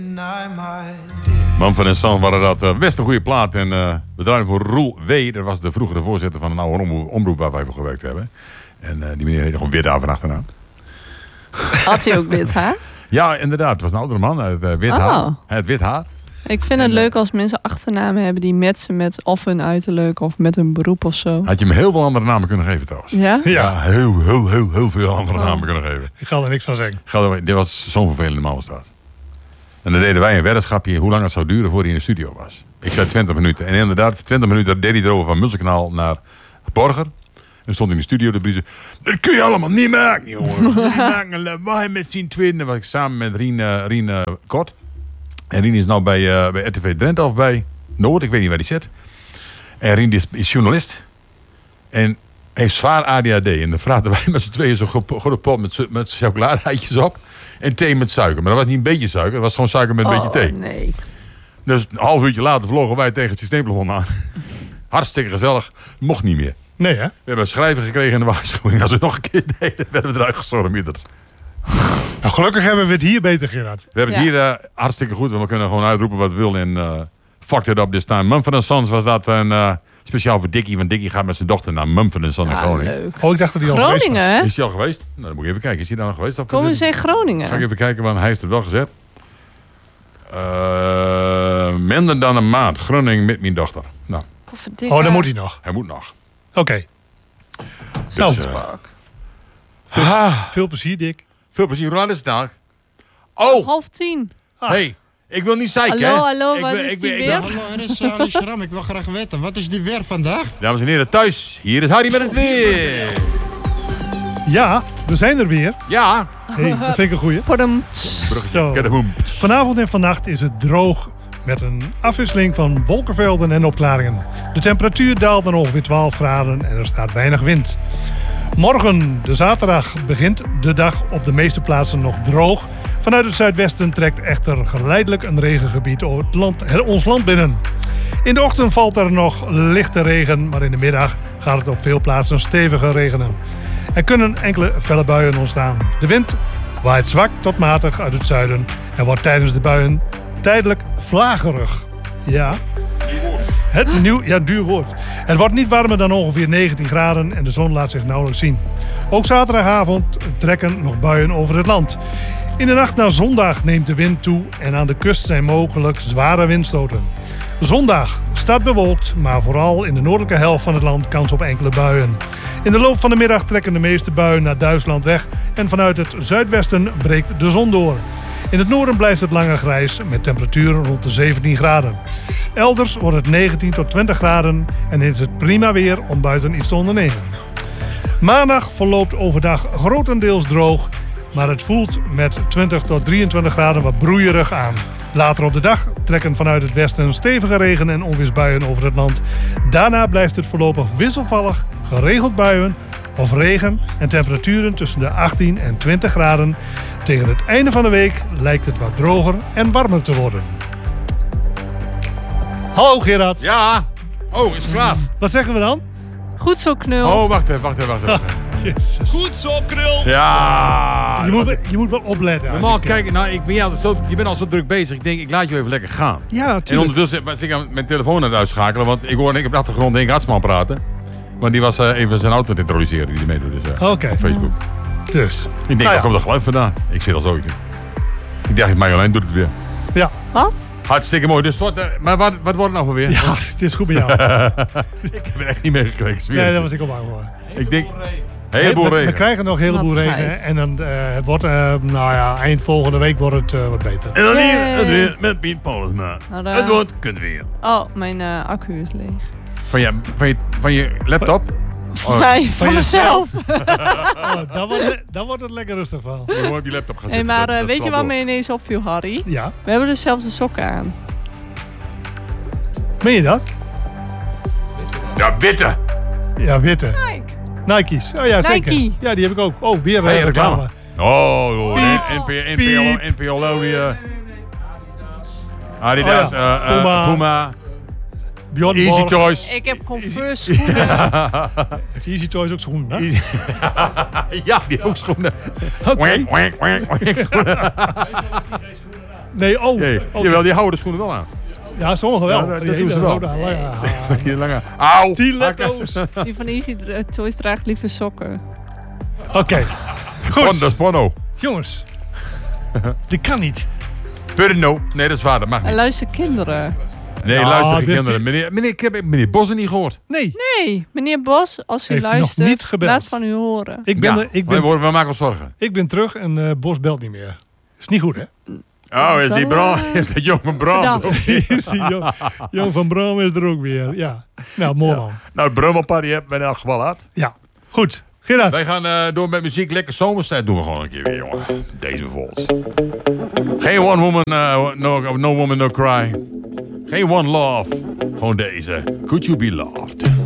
Mumford & Sons waren dat best een goede plaat. En we draaien voor Roel W. Dat was de vroegere voorzitter van een oude omroep waar wij voor gewerkt hebben. En die meneer heette gewoon Wit van achternaam. Had hij ook wit haar? Ja, inderdaad. Het was een oudere man uit wit haar. Het wit haar. Ik vind het leuk als mensen achternamen hebben die matchen met of hun uiterlijk of met hun beroep of zo. Had je hem heel veel andere namen kunnen geven trouwens. Ja? Ja, heel veel andere namen kunnen geven. Ik ga er niks van zeggen. Dit was zo'n vervelende man was dat. En dan deden wij een weddenschapje hoe lang het zou duren voordat hij in de studio was. Ik zei 20 minuten. En inderdaad, 20 minuten deed hij erover van Musselkanaal naar Borger. En stond in de studio de brief. Dat kun je allemaal niet maken, jongen. Wij met z'n tweeën. Dan was ik samen met Rien Kort. En Rien is nou bij RTV Drenthe of bij Noord. Ik weet niet waar die zit. En Rien is journalist. En heeft zwaar ADHD. En dan vraagden wij met z'n tweeën zo'n grote pot met chocoladeitjes op. En thee met suiker. Maar dat was niet een beetje suiker. Dat was gewoon suiker met een beetje thee. Nee. Dus een half uurtje later vlogen wij tegen het systeemplafond aan. Hartstikke gezellig. Mocht niet meer. Nee, hè? We hebben een schrijver gekregen in de waarschuwing. Als we het nog een keer deden, werden we eruit gestormieterd. Nou, gelukkig hebben we het hier beter, Gerard. We hebben het hier hartstikke goed. Want we kunnen gewoon uitroepen wat we willen. En fucked it up this time. Mumford & Sons was dat een speciaal voor Dickie. Want Dickie gaat met zijn dochter naar Mumford & Sons in Groningen. Leuk. Oh, ik dacht dat hij al geweest was. Groningen, hè? Is hij al geweest? Nou, dan moet ik even kijken. Is hij daar nog geweest? Komen ze in Groningen? Zal ik even kijken, want hij heeft het wel gezet. Minder dan een maand. Groningen met mijn dochter. Nou. Oh, dan moet hij nog. Hij moet nog. Oké. Dus, veel plezier, Dick. veel plezier. Hoe laat is het nou? Oh! 9:30. Hey, ik wil niet zeiken, hè? Hallo, wat is die weer? Hallo, er is Ali Schram. Ik wil graag weten, wat is die weer vandaag? Dames en heren, thuis. Hier is Harry met het weer. Ja, we zijn er weer. Ja. Hey, dat vind ik een goeie. Zo. Kadaboom. Vanavond en vannacht is het droog met een afwisseling van wolkenvelden en opklaringen. De temperatuur daalt naar ongeveer 12 graden en er staat weinig wind. Morgen, de zaterdag, begint de dag op de meeste plaatsen nog droog. Vanuit het zuidwesten trekt echter geleidelijk een regengebied ons land binnen. In de ochtend valt er nog lichte regen, maar in de middag gaat het op veel plaatsen steviger regenen. Er kunnen enkele felle buien ontstaan. De wind waait zwak tot matig uit het zuiden en wordt tijdens de buien tijdelijk vlagerig. Ja. Duur woord. Het wordt niet warmer dan ongeveer 19 graden en de zon laat zich nauwelijks zien. Ook zaterdagavond trekken nog buien over het land. In de nacht naar zondag neemt de wind toe en aan de kust zijn mogelijk zware windstoten. Zondag staat bewolkt, maar vooral in de noordelijke helft van het land kans op enkele buien. In de loop van de middag trekken de meeste buien naar Duitsland weg en vanuit het zuidwesten breekt de zon door. In het noorden blijft het langer grijs met temperaturen rond de 17 graden. Elders wordt het 19 tot 20 graden en is het prima weer om buiten iets te ondernemen. Maandag verloopt overdag grotendeels droog, maar het voelt met 20 tot 23 graden wat broeierig aan. Later op de dag trekken vanuit het westen stevige regen- en onweersbuien over het land. Daarna blijft het voorlopig wisselvallig, geregeld buien of regen en temperaturen tussen de 18 en 20 graden. Tegen het einde van de week lijkt het wat droger en warmer te worden. Hallo Gerard. Ja. Oh, is het klaar? Wat zeggen we dan? Goed zo, knul. Oh, wacht even. Jezus. Goed zo, krul. Ja. Je moet wel opletten. Normaal kijken, nou, je bent al zo druk bezig. Ik denk, ik laat je even lekker gaan. Ja, En natuurlijk. ondertussen was ik aan mijn telefoon aan het uitschakelen. Want ik hoorde op de achtergrond Henk Hartsman praten. Want die was even zijn auto te introduceren die meedoet. Dus, Oké. op Facebook. Dus. Ik denk, waar komt dat geluid vandaan? Ik zit al zo. Ik dacht, Marjolein doet het weer. Ja. Wat? Hartstikke mooi. Dus maar wat wordt het nou voor weer? Ja, het is goed bij jou. Ik heb er echt niet meegekregen. Nee, daar was ik al bang voor. Ik denk, heleboel We regen. krijgen nog een heleboel Wat regen. fijn. En dan, het wordt, eind volgende week wordt het wat beter. En dan hier Yay. het weer met Piet Paulusma. Hallo. Het wordt kunt weer. Oh, mijn accu is leeg. Van je laptop? Oh, Nee, van mezelf. Dan wordt het lekker rustig van. je moet op je laptop gaan Hey, zitten. maar dat weet je valt wat op. me ineens opviel, Harry? Ja. We hebben dezelfde sokken aan. Meen je dat? Ja, witte. Ja, witte. Kijk. Nike's. Oh ja, zeker. Nike. Ja, die heb ik ook. Oh, weer Hey, reclame. reclame. Oh, joh. Piep. NPO Lodi. Adidas, Puma. Bjorn Easy Borg. Toys. Ik heb Converse schoenen. Heeft Easy Toys ook schoenen, hè? Ja, die ook schoenen. Oké. Wank, wank, wank, wank, schoenen. Nee, oh. Nee, oké. jawel, die houden de schoenen wel aan. Ja, sommigen wel. Ja, dat Die doen ze hele wel. rode- ja. Die lange... Auw! Stiletto's. Die van Easy Toys draagt liever sokken. Oké. Goed. Dat is porno. Jongens. Dit kan niet. Purno. Nee, dat is waar, dat mag En niet. luister kinderen. Nee, Ja, luister, best kinderen. Meneer, ik heb meneer Bos niet gehoord. Nee. Nee, meneer Bos, als u Heeft nog luistert, niet gebeld. laat van u horen. Ik ben, Ja, er- ik we ben, maken ons zorgen. ik ben terug en Bos belt niet meer. Is niet goed, hè? Oh, is die Dan, Bram? Is dat jong van Bram? Dan. Hier is die Jong van Bram is er ook weer. Ja. Nou, mooi man. Nou, het Brummelparty hebben we in elk geval gehad. Ja. Goed. Gerard. Wij gaan door met muziek. Lekker zomerstijd doen we gewoon een keer weer, jongen. Deze bijvoorbeeld. Geen one woman, no woman, no cry. Geen one love. Gewoon deze. Could you be loved?